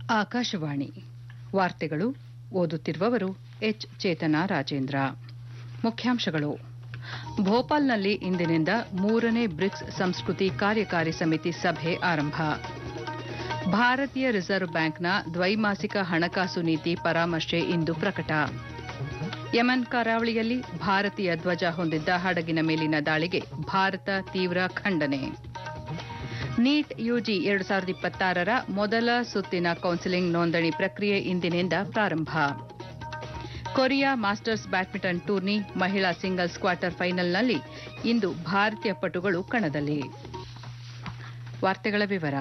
ಆಕಾಶವಾಣಿ ವಾರ್ತೆಗಳು ಓದುತ್ತಿರುವವರು ಎಚ್ ಚೇತನಾ ರಾಜೇಂದ್ರ. ಮುಖ್ಯಾಂಶಗಳು. ಭೋಪಾಲ್ನಲ್ಲಿ ಇಂದಿನಿಂದ 3ನೇ ಬ್ರಿಕ್ಸ್ ಸಂಸ್ಕೃತಿ ಕಾರ್ಯಕಾರಿ ಸಮಿತಿ ಸಭೆ ಆರಂಭ. ಭಾರತೀಯ ರಿಸರ್ವ್ ಬ್ಯಾಂಕ್ನ ದ್ವೈಮಾಸಿಕ ಹಣಕಾಸು ನೀತಿ ಪರಾಮರ್ಶೆ ಇಂದು ಪ್ರಕಟ. ಯೆಮನ್ ಕರಾವಳಿಯಲ್ಲಿ ಭಾರತೀಯ ಧ್ವಜ ಹೊಂದಿದ್ದ ಹಡಗಿನ ಮೇಲಿನ ದಾಳಿಗೆ ಭಾರತ ತೀವ್ರ ಖಂಡನೆ. ನೀಟ್ ಯುಜಿ 2026ರ ಮೊದಲ ಸುತ್ತಿನ ಕೌನ್ಸೆಲಿಂಗ್ ನೋಂದಣಿ ಪ್ರಕ್ರಿಯೆ ಇಂದಿನಿಂದ ಪ್ರಾರಂಭ. ಕೊರಿಯಾ ಮಾಸ್ಟರ್ಸ್ ಬ್ಯಾಡ್ಮಿಂಟನ್ ಟೂರ್ನಿ ಮಹಿಳಾ ಸಿಂಗಲ್ಸ್ ಕ್ವಾರ್ಟರ್ ಫೈನಲ್ನಲ್ಲಿ ಇಂದು ಭಾರತೀಯ ಪಟುಗಳು ಕಣದಲ್ಲಿ. ವಾರ್ತೆಗಳ ವಿವರ.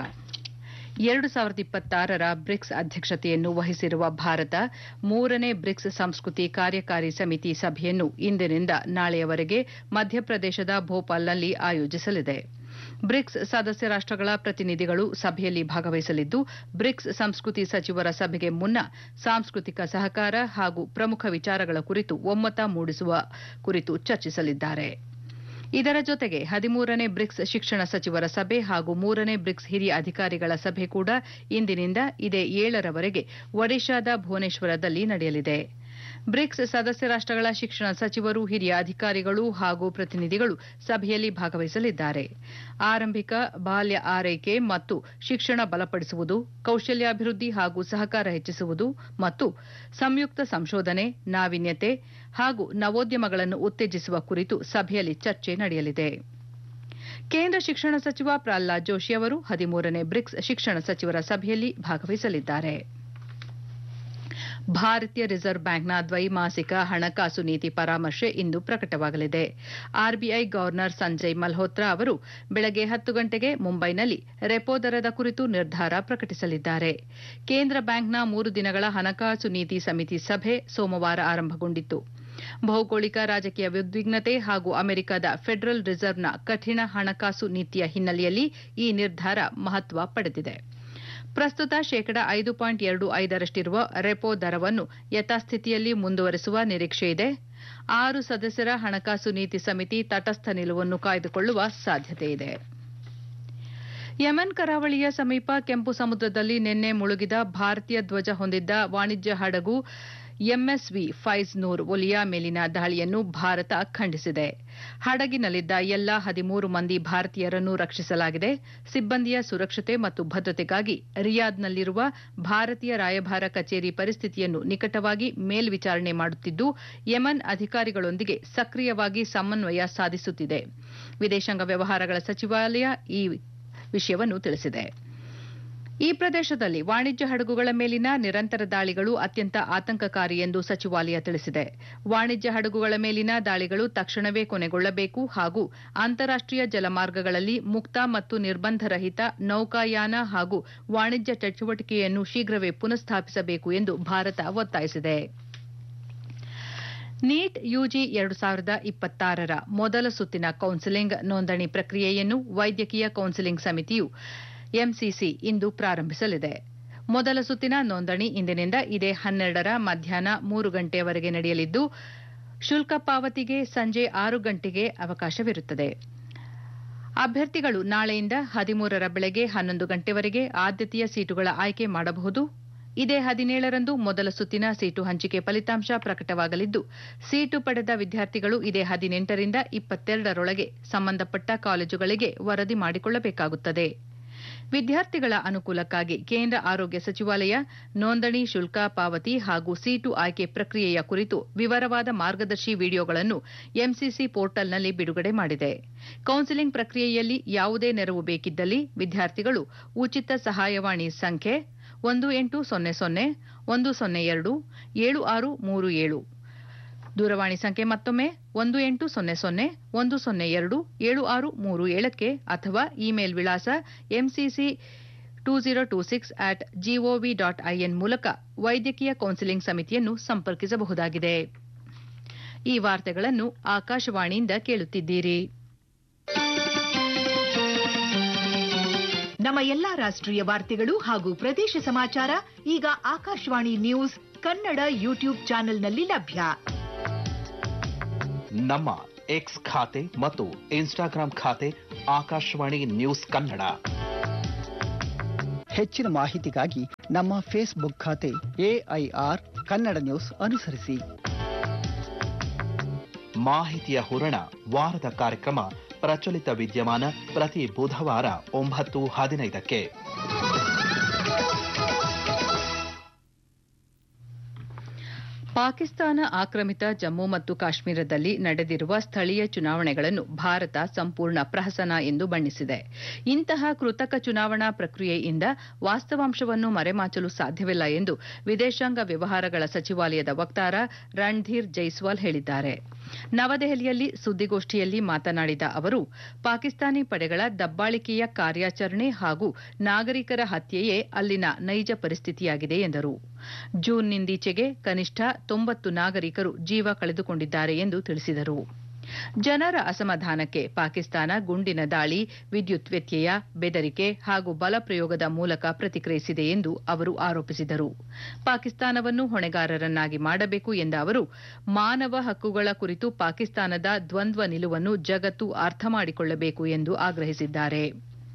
2026ರ ಬ್ರಿಕ್ಸ್ ಅಧ್ಯಕ್ಷತೆಯನ್ನು ವಹಿಸಿರುವ ಭಾರತ 3ನೇ ಬ್ರಿಕ್ಸ್ ಸಂಸ್ಕೃತಿ ಕಾರ್ಯಕಾರಿ ಸಮಿತಿ ಸಭೆಯನ್ನು ಇಂದಿನಿಂದ ನಾಳೆಯವರೆಗೆ ಮಧ್ಯಪ್ರದೇಶದ ಭೋಪಾಲ್ನಲ್ಲಿ ಆಯೋಜಿಸಲಿದೆ. ಬ್ರಿಕ್ಸ್ ಸದಸ್ಯ ರಾಷ್ಟಗಳ ಪ್ರತಿನಿಧಿಗಳು ಸಭೆಯಲ್ಲಿ ಭಾಗವಹಿಸಲಿದ್ದು, ಬ್ರಿಕ್ಸ್ ಸಂಸ್ಕೃತಿ ಸಚಿವರ ಸಭೆಗೆ ಮುನ್ನ ಸಾಂಸ್ಕೃತಿಕ ಸಹಕಾರ ಹಾಗೂ ಪ್ರಮುಖ ವಿಚಾರಗಳ ಕುರಿತು ಒಮ್ಮತ ಮೂಡಿಸುವ ಕುರಿತು ಚರ್ಚಿಸಲಿದ್ದಾರೆ. ಇದರ ಜೊತೆಗೆ 13ನೇ ಬ್ರಿಕ್ಸ್ ಶಿಕ್ಷಣ ಸಚಿವರ ಸಭೆ ಹಾಗೂ 3ನೇ ಬ್ರಿಕ್ಸ್ ಹಿರಿಯ ಅಧಿಕಾರಿಗಳ ಸಭೆ ಕೂಡ ಇಂದಿನಿಂದ ಇದೇ 7ರವರೆಗೆ ಒಡಿಶಾದ ಭುವನೇಶ್ವರದಲ್ಲಿ ನಡೆಯಲಿದೆ. ಬ್ರಿಕ್ಸ್ ಸದಸ್ಯ ರಾಷ್ಟಗಳ ಶಿಕ್ಷಣ ಸಚಿವರು, ಹಿರಿಯ ಅಧಿಕಾರಿಗಳು ಹಾಗೂ ಪ್ರತಿನಿಧಿಗಳು ಸಭೆಯಲ್ಲಿ ಭಾಗವಹಿಸಲಿದ್ದಾರೆ. ಆರಂಭಿಕ ಬಾಲ್ಯ ಆರೈಕೆ ಮತ್ತು ಶಿಕ್ಷಣ ಬಲಪಡಿಸುವುದು, ಕೌಶಲ್ಯಾಭಿವೃದ್ಧಿ ಹಾಗೂ ಸಹಕಾರ ಹೆಚ್ಚಿಸುವುದು ಮತ್ತು ಸಂಯುಕ್ತ ಸಂಶೋಧನೆ, ನಾವೀನ್ಯತೆ ಹಾಗೂ ನವೋದ್ಯಮಗಳನ್ನು ಉತ್ತೇಜಿಸುವ ಕುರಿತು ಸಭೆಯಲ್ಲಿ ಚರ್ಚೆ ನಡೆಯಲಿದೆ. ಕೇಂದ್ರ ಶಿಕ್ಷಣ ಸಚಿವ ಪ್ರಹ್ಲಾದ್ ಜೋಶಿ ಅವರು 13ನೇ ಬ್ರಿಕ್ಸ್ ಶಿಕ್ಷಣ ಸಚಿವರ ಸಭೆಯಲ್ಲಿ ಭಾಗವಹಿಸಲಿದ್ದಾರೆ. ಭಾರತೀಯ ರಿಸರ್ವ್ ಬ್ಯಾಂಕ್ನ ದ್ವೈಮಾಸಿಕ ಹಣಕಾಸು ನೀತಿ ಪರಾಮರ್ಶೆ ಇಂದು ಪ್ರಕಟವಾಗಲಿದೆ. ಆರ್ಬಿಐ ಗವರ್ನರ್ ಸಂಜಯ್ ಮಲ್ಹೋತ್ರಾ ಅವರು ಬೆಳಗ್ಗೆ 10 ಗಂಟೆಗೆ ಮುಂಬೈನಲ್ಲಿ ರೆಪೋ ದರದ ಕುರಿತು ನಿರ್ಧಾರ ಪ್ರಕಟಿಸಲಿದ್ದಾರೆ. ಕೇಂದ್ರ ಬ್ಯಾಂಕ್ನ 3 ದಿನಗಳ ಹಣಕಾಸು ನೀತಿ ಸಮಿತಿ ಸಭೆ ಸೋಮವಾರ ಆರಂಭಗೊಂಡಿತ್ತು. ಭೌಗೋಳಿಕ ರಾಜಕೀಯ ಉದ್ವಿಗ್ನತೆ ಹಾಗೂ ಅಮೆರಿಕದ ಫೆಡರಲ್ ರಿಸರ್ವ್ನ ಕಠಿಣ ಹಣಕಾಸು ನೀತಿಯ ಹಿನ್ನೆಲೆಯಲ್ಲಿ ಈ ನಿರ್ಧಾರ ಮಹತ್ವ ಪಡೆದಿದೆ. ಪ್ರಸ್ತುತ ಶೇಕಡಾ 5.25ರಷ್ಟಿರುವ ರೆಪೋ ದರವನ್ನು ಯಥಾಸ್ಥಿತಿಯಲ್ಲಿ ಮುಂದುವರೆಸುವ ನಿರೀಕ್ಷೆಯಿದೆ. 6 ಸದಸ್ಯರ ಹಣಕಾಸು ನೀತಿ ಸಮಿತಿ ತಟಸ್ಥ ನಿಲುವನ್ನು ಕಾಯ್ದುಕೊಳ್ಳುವ ಸಾಧ್ಯತೆಯಿದೆ. ಯೆಮನ್ ಕರಾವಳಿಯ ಸಮೀಪ ಕೆಂಪು ಸಮುದ್ರದಲ್ಲಿ ನಿನ್ನೆ ಮುಳುಗಿದ ಭಾರತೀಯ ಧ್ವಜ ಹೊಂದಿದ್ದ ವಾಣಿಜ್ಯ ಹಡಗು ಎಂಎಸ್ವಿ ಫೈಜ್ ನೂರ್ ಒಲಿಯಾ ಮೇಲಿನ ದಾಳಿಯನ್ನು ಭಾರತ ಖಂಡಿಸಿದೆ. ಹಡಗಿನಲ್ಲಿದ್ದ ಎಲ್ಲಾ 13 ಮಂದಿ ಭಾರತೀಯರನ್ನು ರಕ್ಷಿಸಲಾಗಿದೆ. ಸಿಬ್ಬಂದಿಯ ಸುರಕ್ಷತೆ ಮತ್ತು ಭದ್ರತೆಗಾಗಿ ರಿಯಾದ್ನಲ್ಲಿರುವ ಭಾರತೀಯ ರಾಯಭಾರ ಕಚೇರಿ ಪರಿಸ್ಥಿತಿಯನ್ನು ನಿಕಟವಾಗಿ ಮೇಲ್ವಿಚಾರಣೆ ಮಾಡುತ್ತಿದ್ದು, ಯೆಮನ್ ಅಧಿಕಾರಿಗಳೊಂದಿಗೆ ಸಕ್ರಿಯವಾಗಿ ಸಮನ್ವಯ ಸಾಧಿಸುತ್ತಿದೆ. ವಿದೇಶಾಂಗ ವ್ಯವಹಾರಗಳ ಸಚಿವಾಲಯ ಈ ವಿಷಯವನ್ನು ತಿಳಿಸಿದೆ. ಈ ಪ್ರದೇಶದಲ್ಲಿ ವಾಣಿಜ್ಯ ಹಡಗುಗಳ ಮೇಲಿನ ನಿರಂತರ ದಾಳಿಗಳು ಅತ್ಯಂತ ಆತಂಕಕಾರಿ ಎಂದು ಸಚಿವಾಲಯ ತಿಳಿಸಿದೆ. ವಾಣಿಜ್ಯ ಹಡಗುಗಳ ಮೇಲಿನ ದಾಳಿಗಳು ತಕ್ಷಣವೇ ಕೊನೆಗೊಳ್ಳಬೇಕು ಹಾಗೂ ಅಂತಾರಾಷ್ಟೀಯ ಜಲಮಾರ್ಗಗಳಲ್ಲಿ ಮುಕ್ತ ಮತ್ತು ನಿರ್ಬಂಧರಹಿತ ನೌಕಾಯಾನ ಹಾಗೂ ವಾಣಿಜ್ಯ ಚಟುವಟಿಕೆಯನ್ನು ಶೀಘ್ರವೇ ಪುನಃಸ್ಥಾಪಿಸಬೇಕು ಎಂದು ಭಾರತ ಒತ್ತಾಯಿಸಿದೆ. ನೀಟ್ ಯುಜಿ 2026ರ ಮೊದಲ ಸುತ್ತಿನ ಕೌನ್ಸೆಲಿಂಗ್ ನೋಂದಣಿ ಪ್ರಕ್ರಿಯೆಯನ್ನು ವೈದ್ಯಕೀಯ ಕೌನ್ಸೆಲಿಂಗ್ ಸಮಿತಿಯು ಎಂಸಿಸಿ ಇಂದು ಪ್ರಾರಂಭಿಸಲಿದೆ. ಮೊದಲ ಸುತ್ತಿನ ನೋಂದಣಿ ಇಂದಿನಿಂದ ಇದೇ 12ರ ಮಧ್ಯಾಹ್ನ 3 ಗಂಟೆಯವರೆಗೆ ನಡೆಯಲಿದ್ದು, ಶುಲ್ಕ ಪಾವತಿಗೆ ಸಂಜೆ 6 ಗಂಟೆಗೆ ಅವಕಾಶವಿರುತ್ತದೆ. ಅಭ್ಯರ್ಥಿಗಳು ನಾಳೆಯಿಂದ 13ರ ಬೆಳಗ್ಗೆ 11 ಗಂಟೆವರೆಗೆ ಆದ್ಯತೆಯ ಸೀಟುಗಳ ಆಯ್ಕೆ ಮಾಡಬಹುದು. ಇದೇ 17ರಂದು ಮೊದಲ ಸುತ್ತಿನ ಸೀಟು ಹಂಚಿಕೆ ಫಲಿತಾಂಶ ಪ್ರಕಟವಾಗಲಿದ್ದು, ಸೀಟು ಪಡೆದ ವಿದ್ಯಾರ್ಥಿಗಳು ಇದೇ 18ರಿಂದ 22ರೊಳಗೆ ಸಂಬಂಧಪಟ್ಟ ಕಾಲೇಜುಗಳಿಗೆ ವರದಿ ಮಾಡಿಕೊಳ್ಳಬೇಕಾಗುತ್ತದೆ. ವಿದ್ಯಾರ್ಥಿಗಳ ಅನುಕೂಲಕ್ಕಾಗಿ ಕೇಂದ್ರ ಆರೋಗ್ಯ ಸಚಿವಾಲಯ ನೋಂದಣಿ ಶುಲ್ಕ ಪಾವತಿ ಹಾಗೂ ಸೀಟು ಆಯ್ಕೆ ಪ್ರಕ್ರಿಯೆಯ ಕುರಿತು ವಿವರವಾದ ಮಾರ್ಗದರ್ಶಿ ವಿಡಿಯೋಗಳನ್ನು ಎಂಸಿಸಿ ಪೋರ್ಟಲ್ನಲ್ಲಿ ಬಿಡುಗಡೆ ಮಾಡಿದೆ. ಕೌನ್ಸೆಲಿಂಗ್ ಪ್ರಕ್ರಿಯೆಯಲ್ಲಿ ಯಾವುದೇ ನೆರವು ಬೇಕಿದ್ದಲ್ಲಿ ವಿದ್ಯಾರ್ಥಿಗಳು ಉಚಿತ ಸಹಾಯವಾಣಿ ಸಂಖ್ಯೆ 1800-102-7637 ದೂರವಾಣಿ ಸಂಖ್ಯೆ ಮತ್ತೊಮ್ಮೆ 1800-102-7637ಕ್ಕೆ ಅಥವಾ ಇಮೇಲ್ ವಿಳಾಸ mcc2026@gov.in ಮೂಲಕ ವೈದ್ಯಕೀಯ ಕೌನ್ಸೆಲಿಂಗ್ ಸಮಿತಿಯನ್ನು ಸಂಪರ್ಕಿಸಬಹುದಾಗಿದೆ. ಈ ವಾರ್ತೆಗಳನ್ನು ಆಕಾಶವಾಣಿಯಿಂದ ಕೇಳುತ್ತಿದ್ದೀರಿ. ನಮ್ಮ ಎಲ್ಲಾ ರಾಷ್ಟ್ರೀಯ ವಾರ್ತೆಗಳು ಹಾಗೂ ಪ್ರದೇಶ ಸಮಾಚಾರ ಈಗ ಆಕಾಶವಾಣಿ ನ್ಯೂಸ್ ಕನ್ನಡ ಯೂಟ್ಯೂಬ್ ಚಾನೆಲ್ನಲ್ಲಿ ಲಭ್ಯ. ನಮ್ಮ ಎಕ್ಸ್ ಖಾತೆ ಮತ್ತು ಇನ್ಸ್ಟಾಗ್ರಾಂ ಖಾತೆ ಆಕಾಶವಾಣಿ ನ್ಯೂಸ್ ಕನ್ನಡ. ಹೆಚ್ಚಿನ ಮಾಹಿತಿಗಾಗಿ ನಮ್ಮ ಫೇಸ್ಬುಕ್ ಖಾತೆ AIR ಕನ್ನಡ ನ್ಯೂಸ್ ಅನುಸರಿಸಿ. ಮಾಹಿತಿಯ ಹೂರಣ ವಾರದ ಕಾರ್ಯಕ್ರಮ ಪ್ರಚಲಿತ ವಿದ್ಯಮಾನ ಪ್ರತಿ ಬುಧವಾರ 9:15ಕ್ಕೆ. ಪಾಕಿಸ್ತಾನ ಆಕ್ರಮಿತ ಜಮ್ಮು ಮತ್ತು ಕಾಶ್ಮೀರದಲ್ಲಿ ನಡೆದಿರುವ ಸ್ಥಳೀಯ ಚುನಾವಣೆಗಳನ್ನು ಭಾರತ ಸಂಪೂರ್ಣ ಪ್ರಹಸನ ಎಂದು ಬಣ್ಣಿಸಿದೆ. ಇಂತಹ ಕೃತಕ ಚುನಾವಣಾ ಪ್ರಕ್ರಿಯೆಯಿಂದ ವಾಸ್ತವಾಂಶವನ್ನು ಮರೆಮಾಚಲು ಸಾಧ್ಯವಿಲ್ಲ ಎಂದು ವಿದೇಶಾಂಗ ವ್ಯವಹಾರಗಳ ಸಚಿವಾಲಯದ ವಕ್ತಾರ ರಣಧೀರ್ ಜೈಸ್ವಾಲ್ ಹೇಳಿದ್ದಾರೆ. ನವದೆಹಲಿಯಲ್ಲಿ ಸುದ್ದಿಗೋಷ್ಠಿಯಲ್ಲಿ ಮಾತನಾಡಿದ ಅವರು, ಪಾಕಿಸ್ತಾನಿ ಪಡೆಗಳ ದಬ್ಬಾಳಿಕೆಯ ಕಾರ್ಯಾಚರಣೆ ಹಾಗೂ ನಾಗರಿಕರ ಹತ್ಯೆಯೇ ಅಲ್ಲಿನ ನೈಜ ಪರಿಸ್ಥಿತಿಯಾಗಿದೆ ಎಂದರು. ಜೂನ್ನಿಂದೀಚೆಗೆ ಕನಿಷ್ಠ 90 ನಾಗರಿಕರು ಜೀವ ಕಳೆದುಕೊಂಡಿದ್ದಾರೆ ಎಂದು ತಿಳಿಸಿದರು. ಜನರ ಅಸಮಾಧಾನಕ್ಕೆ ಪಾಕಿಸ್ತಾನ ಗುಂಡಿನ ದಾಳಿ, ವಿದ್ಯುತ್ ವ್ಯತ್ಯಯ, ಬೆದರಿಕೆ ಹಾಗೂ ಬಲಪ್ರಯೋಗದ ಮೂಲಕ ಪ್ರತಿಕ್ರಿಯಿಸಿದೆ ಎಂದು ಅವರು ಆರೋಪಿಸಿದರು. ಪಾಕಿಸ್ತಾನವನ್ನು ಹೊಣೆಗಾರರನ್ನಾಗಿ ಮಾಡಬೇಕು ಎಂದ ಅವರು, ಮಾನವ ಹಕ್ಕುಗಳ ಕುರಿತು ಪಾಕಿಸ್ತಾನದ ದ್ವಂದ್ವ ನಿಲುವನ್ನು ಜಗತ್ತು ಅರ್ಥ ಮಾಡಿಕೊಳ್ಳಬೇಕು ಎಂದು ಆಗ್ರಹಿಸಿದ್ದಾರೆ.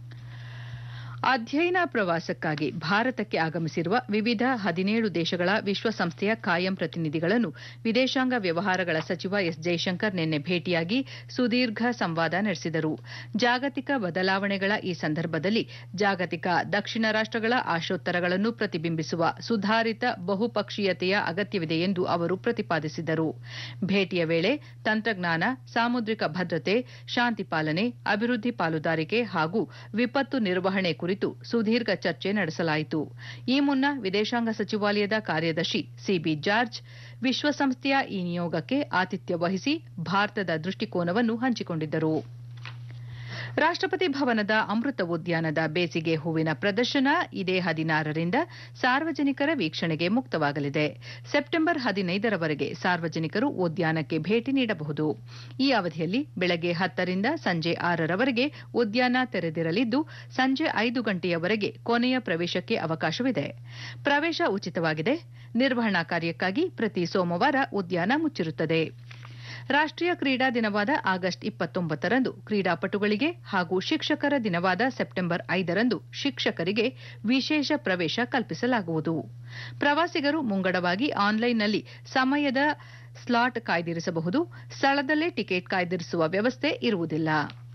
ಅಧ್ಯಯನ ಪ್ರವಾಸಕ್ಕಾಗಿ ಭಾರತಕ್ಕೆ ಆಗಮಿಸಿರುವ ವಿವಿಧ 17 ದೇಶಗಳ ವಿಶ್ವಸಂಸ್ಥೆಯ ಕಾಯಂ ಪ್ರತಿನಿಧಿಗಳನ್ನು ವಿದೇಶಾಂಗ ವ್ಯವಹಾರಗಳ ಸಚಿವ ಎಸ್ ಜೈಶಂಕರ್ ನಿನ್ನೆ ಭೇಟಿಯಾಗಿ ಸುದೀರ್ಘ ಸಂವಾದ ನಡೆಸಿದರು. ಜಾಗತಿಕ ಬದಲಾವಣೆಗಳ ಈ ಸಂದರ್ಭದಲ್ಲಿ ಜಾಗತಿಕ ದಕ್ಷಿಣ ರಾಷ್ಟಗಳ ಆಶೋತ್ತರಗಳನ್ನು ಪ್ರತಿಬಿಂಬಿಸುವ ಸುಧಾರಿತ ಬಹುಪಕ್ಷೀಯತೆಯ ಅಗತ್ಯವಿದೆ ಎಂದು ಅವರು ಪ್ರತಿಪಾದಿಸಿದರು. ಭೇಟಿಯ ವೇಳೆ ತಂತ್ರಜ್ಞಾನ, ಸಾಮುದ್ರಿಕ ಭದ್ರತೆ, ಶಾಂತಿ ಪಾಲನೆ, ಅಭಿವೃದ್ಧಿ ಪಾಲುದಾರಿಕೆ ಹಾಗೂ ವಿಪತ್ತು ನಿರ್ವಹಣೆ ಕುರಿತು ಸುದೀರ್ಘ ಚರ್ಚೆ ನಡೆಸಲಾಯಿತು. ಈ ಮುನ್ನ ವಿದೇಶಾಂಗ ಸಚಿವಾಲಯದ ಕಾರ್ಯದರ್ಶಿ ಸಿಬಿ ಜಾರ್ಜ್ ವಿಶ್ವಸಂಸ್ಥೆಯ ಈ ನಿಯೋಗಕ್ಕೆ ಆತಿಥ್ಯ ವಹಿಸಿ ಭಾರತದ ದೃಷ್ಟಿಕೋನವನ್ನು ಹಂಚಿಕೊಂಡಿದ್ದರು. ರಾಷ್ಟಪತಿ ಭವನದ ಅಮೃತ ಉದ್ಯಾನದ ಬೇಸಿಗೆ ಹೂವಿನ ಪ್ರದರ್ಶನ ಇದೇ 16ರಿಂದ ಸಾರ್ವಜನಿಕರ ವೀಕ್ಷಣೆಗೆ ಮುಕ್ತವಾಗಲಿದೆ. ಸೆಪ್ಟೆಂಬರ್ 15ರವರೆಗೆ ಸಾರ್ವಜನಿಕರು ಉದ್ಯಾನಕ್ಕೆ ಭೇಟಿ ನೀಡಬಹುದು. ಈ ಅವಧಿಯಲ್ಲಿ ಬೆಳಗ್ಗೆ 10ರಿಂದ ಸಂಜೆ 6ರವರೆಗೆ ಉದ್ಯಾನ ತೆರೆದಿರಲಿದ್ದು, ಸಂಜೆ 5 ಗಂಟೆಯವರೆಗೆ ಕೊನೆಯ ಪ್ರವೇಶಕ್ಕೆ ಅವಕಾಶವಿದೆ. ಪ್ರವೇಶ ಉಚಿತವಾಗಿದೆ. ನಿರ್ವಹಣಾ ಕಾರ್ಯಕ್ಕಾಗಿ ಪ್ರತಿ ಸೋಮವಾರ ಉದ್ಯಾನ ಮುಚ್ಚಿರುತ್ತದೆ. ರಾಷ್ಟೀಯ ಕ್ರೀಡಾ ದಿನವಾದ ಆಗಸ್ಟ್ 29ರಂದು ಕ್ರೀಡಾಪಟುಗಳಿಗೆ ಹಾಗೂ ಶಿಕ್ಷಕರ ದಿನವಾದ ಸೆಪ್ಟೆಂಬರ್ 5ರಂದು ಶಿಕ್ಷಕರಿಗೆ ವಿಶೇಷ ಪ್ರವೇಶ ಕಲ್ಪಿಸಲಾಗುವುದು. ಪ್ರವಾಸಿಗರು ಮುಂಗಡವಾಗಿ ಆನ್ಲೈನ್ನಲ್ಲಿ ಸಮಯದ ಸ್ಲಾಟ್ ಕಾಯ್ದಿರಿಸಬಹುದು. ಸ್ಥಳದಲ್ಲೇ ಟಿಕೆಟ್ ಕಾಯ್ದಿರಿಸುವ ವ್ಯವಸ್ಥೆ ಇರುವುದಿಲ್ಲ.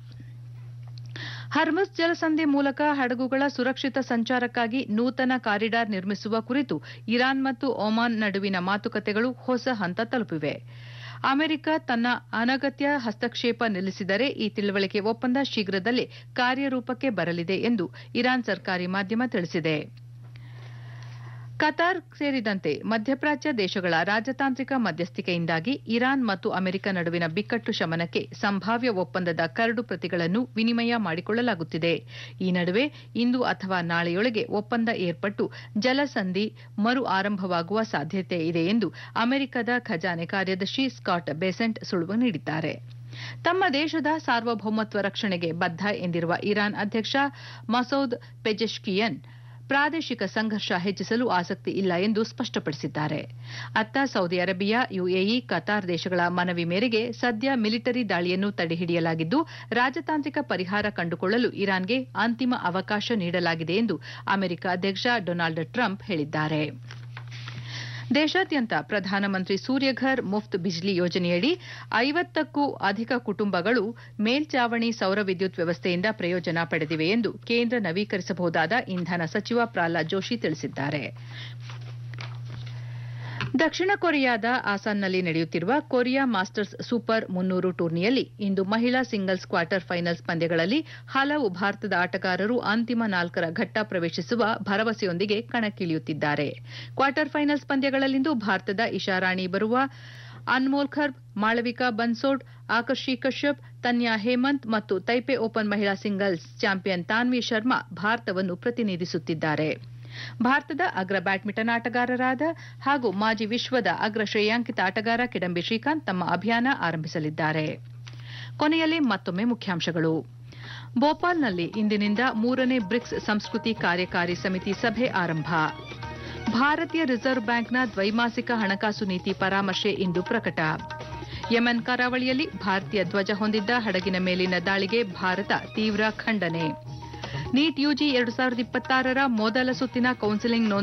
ಹರ್ಮುಜ್ ಜಲಸಂಧಿ ಮೂಲಕ ಹಡಗುಗಳ ಸುರಕ್ಷಿತ ಸಂಚಾರಕ್ಕಾಗಿ ನೂತನ ಕಾರಿಡಾರ್ ನಿರ್ಮಿಸುವ ಕುರಿತು ಇರಾನ್ ಮತ್ತು ಒಮಾನ್ ನಡುವಿನ ಮಾತುಕತೆಗಳು ಹೊಸ ಹಂತ ತಲುಪಿವೆ. ಅಮೆರಿಕ ತನ್ನ ಅನಗತ್ಯ ಹಸ್ತಕ್ಷೇಪ ನಿಲ್ಲಿಸಿದರೆ ಈ ತಿಳುವಳಿಕೆ ಒಪ್ಪಂದ ಶೀಘ್ರದಲ್ಲೇ ಕಾರ್ಯರೂಪಕ್ಕೆ ಬರಲಿದೆ ಎಂದು ಇರಾನ್ ಸರ್ಕಾರಿ ಮಾಧ್ಯಮ ತಿಳಿಸಿದೆ. ಕತಾರ್ ಸೇರಿದಂತೆ ಮಧ್ಯಪ್ರಾಚ್ಯ ದೇಶಗಳ ರಾಜತಾಂತ್ರಿಕ ಮಧ್ಯಸ್ಥಿಕೆಯಿಂದಾಗಿ ಇರಾನ್ ಮತ್ತು ಅಮೆರಿಕ ನಡುವಿನ ಬಿಕ್ಕಟ್ಟು ಶಮನಕ್ಕೆ ಸಂಭಾವ್ಯ ಒಪ್ಪಂದದ ಕರಡು ಪ್ರತಿಗಳನ್ನು ವಿನಿಮಯ ಮಾಡಿಕೊಳ್ಳಲಾಗುತ್ತಿದೆ. ಈ ನಡುವೆ ಇಂದು ಅಥವಾ ನಾಳೆಯೊಳಗೆ ಒಪ್ಪಂದ ಏರ್ಪಟ್ಟು ಜಲಸಂಧಿ ಮರು ಆರಂಭವಾಗುವ ಸಾಧ್ಯತೆ ಇದೆ ಎಂದು ಅಮೆರಿಕದ ಖಜಾನೆ ಕಾರ್ಯದರ್ಶಿ ಸ್ಕಾಟ್ ಬೆಸೆಂಟ್ ಸುಳಿವು ನೀಡಿದ್ದಾರೆ. ತಮ್ಮ ದೇಶದ ಸಾರ್ವಭೌಮತ್ವ ರಕ್ಷಣೆಗೆ ಬದ್ಧ ಎಂದಿರುವ ಇರಾನ್ ಅಧ್ಯಕ್ಷ ಮಸೌದ್ ಪೆಜೆಶ್ಕಿಯನ್ ಪ್ರಾದೇಶಿಕ ಸಂಘರ್ಷ ಹೆಚ್ಚಿಸಲು ಆಸಕ್ತಿ ಇಲ್ಲ ಎಂದು ಸ್ಪಷ್ಟಪಡಿಸಿದ್ದಾರೆ. ಅತ್ತ ಸೌದಿ ಅರೇಬಿಯಾ, ಯುಎಇ, ಕತಾರ್ ದೇಶಗಳ ಮನವಿ ಮೇರೆಗೆ ಸದ್ಯ ಮಿಲಿಟರಿ ದಾಳಿಯನ್ನು ತಡೆಹಿಡಿಯಲಾಗಿದ್ದು, ರಾಜತಾಂತ್ರಿಕ ಪರಿಹಾರ ಕಂಡುಕೊಳ್ಳಲು ಇರಾನ್ಗೆ ಅಂತಿಮ ಅವಕಾಶ ನೀಡಲಾಗಿದೆ ಎಂದು ಅಮೆರಿಕ ಅಧ್ಯಕ್ಷ ಡೊನಾಲ್ಡ್ ಟ್ರಂಪ್ ಹೇಳಿದ್ದಾರೆ. ದೇಶಾದ್ಯಂತ ಪ್ರಧಾನಮಂತ್ರಿ ಸೂರ್ಯಘರ್ ಮುಫ್ತ್ ಬಿಜ್ಲಿ ಯೋಜನೆಯಡಿ 50ಕ್ಕೂ ಅಧಿಕ ಕುಟುಂಬಗಳು ಮೇಲ್ಚಾವಣಿ ಸೌರ ವಿದ್ಯುತ್ ವ್ಯವಸ್ಥೆಯಿಂದ ಪ್ರಯೋಜನ ಪಡೆದಿವೆ ಎಂದು ಕೇಂದ್ರ ನವೀಕರಿಸಬಹುದಾದ ಇಂಧನ ಸಚಿವ ಪ್ರಹ್ಲಾದ್ ಜೋಶಿ ತಿಳಿಸಿದ್ದಾರೆ. ದಕ್ಷಿಣ ಕೊರಿಯಾದ ಆಸಾನ್ನಲ್ಲಿ ನಡೆಯುತ್ತಿರುವ ಕೊರಿಯಾ ಮಾಸ್ಟರ್ಸ್ ಸೂಪರ್ 300 ಟೂರ್ನಿಯಲ್ಲಿ ಇಂದು ಮಹಿಳಾ ಸಿಂಗಲ್ಸ್ ಕ್ವಾರ್ಟರ್ ಫೈನಲ್ಸ್ ಪಂದ್ಯಗಳಲ್ಲಿ ಹಲವು ಭಾರತದ ಆಟಗಾರರು ಅಂತಿಮ 4ರ ಘಟ್ಟ ಪ್ರವೇಶಿಸುವ ಭರವಸೆಯೊಂದಿಗೆ ಕಣಕ್ಕಿಳಿಯುತ್ತಿದ್ದಾರೆ. ಕ್ವಾರ್ಟರ್ ಫೈನಲ್ಸ್ ಪಂದ್ಯಗಳಲ್ಲಿಂದು ಭಾರತದ ಇಶಾರಾಣಿ ಬರುವ, ಅನ್ಮೋಲ್ ಖರ್ಬ್, ಮಾಳವಿಕಾ ಬನ್ಸೋಡ್, ಆಕರ್ಷಿ ಕಶ್ಯಪ್, ತನ್ಯಾ ಹೇಮಂತ್ ಮತ್ತು ತೈಪೆ ಓಪನ್ ಮಹಿಳಾ ಸಿಂಗಲ್ಸ್ ಚಾಂಪಿಯನ್ ತಾನ್ವಿ ಶರ್ಮಾ ಭಾರತವನ್ನು ಪ್ರತಿನಿಧಿಸುತ್ತಿದ್ದಾರೆ. ಭಾರತದ ಅಗ್ರ ಬ್ಯಾಡ್ಮಿಂಟನ್ ಆಟಗಾರರಾದ ಹಾಗೂ ಮಾಜಿ ವಿಶ್ವದ ಅಗ್ರ ಶ್ರೇಯಾಂಕಿತ ಆಟಗಾರ ಕಿಡಂಬಿ ಶ್ರೀಕಾಂತ್ ತಮ್ಮ ಅಭಿಯಾನ ಆರಂಭಿಸಲಿದ್ದಾರೆ. ಕೊನೆಯಲ್ಲಿ ಮತ್ತೊಮ್ಮೆ ಮುಖ್ಯಾಂಶಗಳು. ಭೋಪಾಲ್ನಲ್ಲಿ ಇಂದಿನಿಂದ 3ನೇ ಬ್ರಿಕ್ಸ್ ಸಂಸ್ಕೃತಿ ಕಾರ್ಯಕಾರಿ ಸಮಿತಿ ಸಭೆ ಆರಂಭ. ಭಾರತೀಯ ರಿಸರ್ವ್ ಬ್ಯಾಂಕ್ನ ದ್ವೈಮಾಸಿಕ ಹಣಕಾಸು ನೀತಿ ಪರಾಮರ್ಶೆ ಇಂದು ಪ್ರಕಟ. ಯೆಮೆನ್ ಕರಾವಳಿಯಲ್ಲಿ ಭಾರತೀಯ ಧ್ವಜ ಹೊಂದಿದ್ದ ಹಡಗಿನ ಮೇಲಿನ ದಾಳಿಗೆ ಭಾರತ ತೀವ್ರ ಖಂಡನೆ. ನೀಟ್ ಯುಜಿ 2026ರ ಮೊದಲ ಸುತ್ತಿನ ಕೌನ್ಸಿಲಿಂಗ್